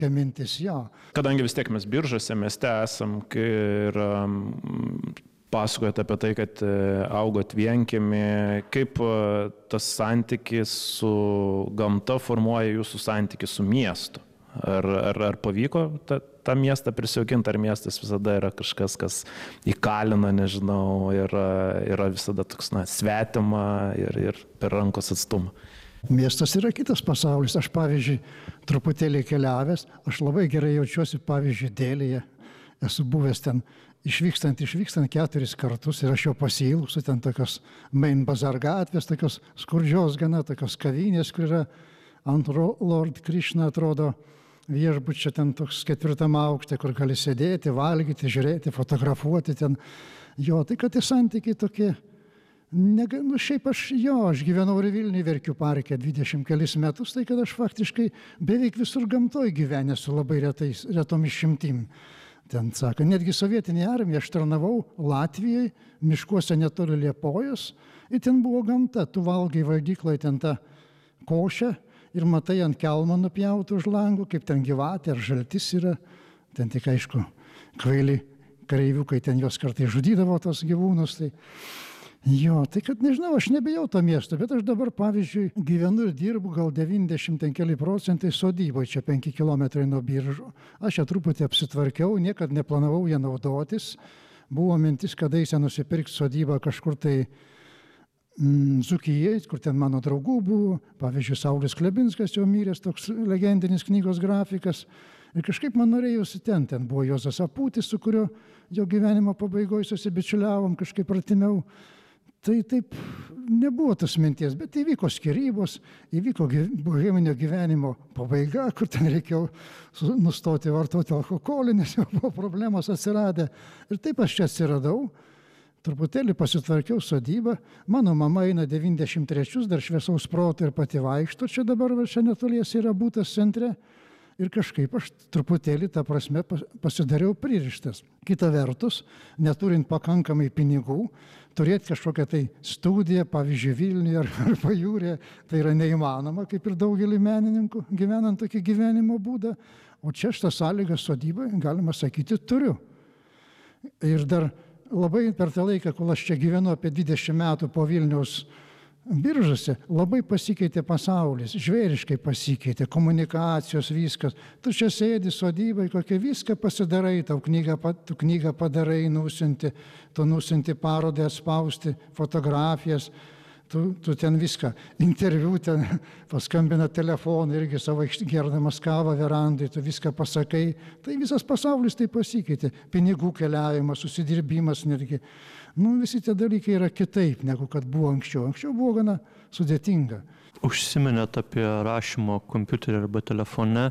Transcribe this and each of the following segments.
mintis, jo. Kadangi vis tiek mes Biržuose mieste esam ir pasakojate apie tai, kad augot vienkiemy, kaip tas santykis su gamta formuoja jūsų santykį su miestu? Ar pavyko tą miestą prisijaukinti, ar miestas visada yra kažkas, kas įkalina, nežinau, yra visada toks svetima ir per rankos atstumą? Miestas yra kitas pasaulis. Aš, pavyzdžiui, truputėlį keliavęs, aš labai gerai jaučiuosi, pavyzdžiui, Delyje. Esu buvęs ten išvykstant 4 kartus ir aš jau pasiilgsiu, ten tokios Main Bazar gatvės, tokios skurdžios gana, tokios kavinės, kur yra ant Lord Krishna, atrodo, viešbučio ten toks 4 aukšte, kur gali sėdėti, valgyti, žiūrėti, fotografuoti ten. Jo, tai kad tie santykiai tokie. Šiaip aš gyvenau ir Vilniuje Verkių parke 20 kelis metus, tai kad aš faktiškai beveik visur gamtoj gyvenęs su labai retom išimtim. Ten sako, netgi sovietinė armija, aš tarnavau Latvijoje, miškuose netoli Liepojos, ir ten buvo gamta, tu valgai valgyklai ten tą košę ir matai ant kelmo nupjautų už langų, kaip ten gyvatė ar žaltis yra, ten tik aišku, kvaili kareiviukai ten jos kartais žudydavo tos gyvūnus, tai jo, tai kad nežinau, aš nebijau to miesto, bet aš dabar, pavyzdžiui, gyvenu ir dirbu gal 90% sodyboje, čia 5 kilometrai nuo Biržų. Aš čia truputį apsitvarkiau, niekad neplanavau ją naudotis. Buvo mintis kadaise nusipirkti sodybą kažkur tai Dzūkijoje, kur ten mano draugų buvo. Pavyzdžiui, Saulius Klebinskas jau miręs, toks legendinis knygos grafikas. Ir kažkaip man norėjusi ten buvo Juozas Aputis, su kuriuo jo gyvenimo pabaigoje susibičiuliavom kažkaip artimiau. Tai taip nebuvo tos minties, bet įvyko skyrybos, įvyko boheminio gyvenimo pabaiga, kur ten reikėjo nustoti vartoti alkoholį, nes jau buvo problemos atsiradę. Ir taip aš čia atsiradau, truputėlį pasitvarkiau sodybą. Mano mama eina 93, dar šviesaus proto ir pati vaikšto, čia dabar čia netoliese yra būtas centre. Ir kažkaip aš truputėlį, ta prasme, pasidariau pririštas. Kita vertus, neturint pakankamai pinigų, turėti kažkokią tai studiją, pavyzdžiui, Vilniuje ar Pajūryje, tai yra neįmanoma, kaip ir daugelį menininkų, gyvenant tokį gyvenimo būdą. O čia šitą sąlygą sodybą, galima sakyti, turiu. Ir dar labai per tą laiką, kol aš čia gyvenu apie 20 metų po Vilniaus Biržuose, labai pasikeitė pasaulis, žvėriškai pasikeitė, komunikacijos, viskas. Tu čia sėdi sodybai, kokią viską pasidarai, tu knygą padarai, tu nusinti parodą, atspausti fotografijas, tu ten viską, interviu ten paskambina telefoną, irgi savo gerdamas kavą verandai, tu viską pasakai. Tai visas pasaulis tai pasikeitė, pinigų keliavimas, susidirbimas netgi. Visi tie dalykai yra kitaip, negu kad buvo anksčiau. Anksčiau buvo gana sudėtinga. Užsiminėt apie rašymo kompiuterį arba telefone.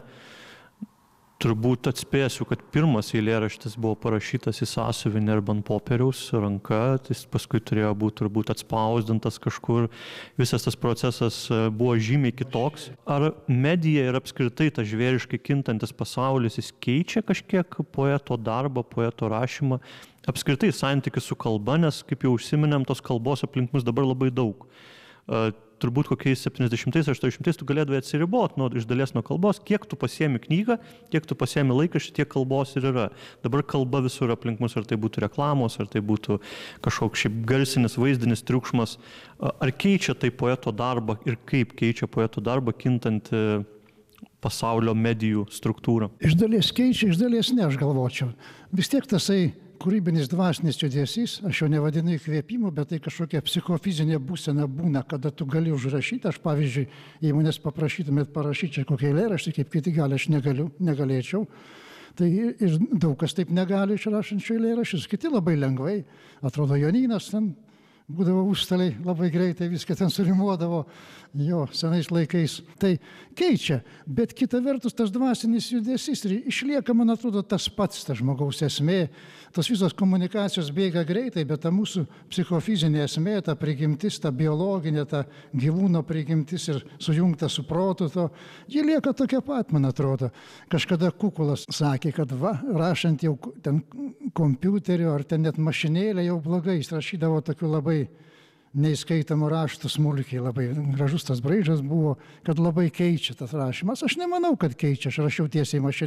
Turbūt atspėsiu, kad pirmas eilėraštis buvo parašytas į sąsiuvinį arba ant popieriaus ranka, jis paskui turėjo būti turbūt atspausdintas kažkur. Visas tas procesas buvo žymiai kitoks. Ar medija ir apskritai tas žvėriškai kintantis pasaulis, jis keičia kažkiek poeto darbą, poeto rašymą? Apskritai santykis su kalba, nes, kaip jau užsiminėm, tos kalbos aplink mus dabar labai daug. Turbūt kokiais 70-80 tu galėdavai atsiriboti iš dalies nuo kalbos, kiek tu pasiemi knygą, kiek tu pasiemi laikraštį, tiek kalbos ir yra. Dabar kalba visur aplink mus, ar tai būtų reklamos, ar tai būtų kažkoks šiaip garsinis, vaizdinis triukšmas. Ar keičia tai poeto darbą ir kaip keičia poeto darbą kintanti pasaulio medijų struktūrą? Iš dalies keičia, iš dalies ne, aš galvočiau. Vis tiek tasai kūrybinis dvasinis judesys, aš jo nevadinu įkvėpimu, bet tai kažkokia psichofizinė būsena būna, kada tu gali užrašyti. Aš, pavyzdžiui, jei manęs paprašytumėt parašyti čia kokią eilėraštį, kaip kiti gali, aš negalėčiau. Tai ir daug kas taip negali išrašančių eilėraščius, kiti labai lengvai. Atrodo, Jonynas ten būdavo užstaliai, labai greitai viską ten surimuodavo, jo, senais laikais. Tai keičia, bet kita vertus tas dvasinis judesys išlieka, man atrodo, tas pats, ta žmogaus esmė. Tos visos komunikacijos bėga greitai, bet ta mūsų psichofizinė esmė, ta prigimtis, ta biologinė, ta gyvūno prigimtis ir sujungta su protu, ji lieka tokia pat, man atrodo. Kažkada Kukulas sakė, kad rašant jau ten kompiuteriu ar ten net mašinėlė jau blogai, jis rašydavo tokiu labai neįskaitamų raštų smulkiai, labai gražus tas braižas buvo, kad labai keičia tas rašymas. Aš nemanau, kad keičia, aš rašiau tiesiai mašinėlę.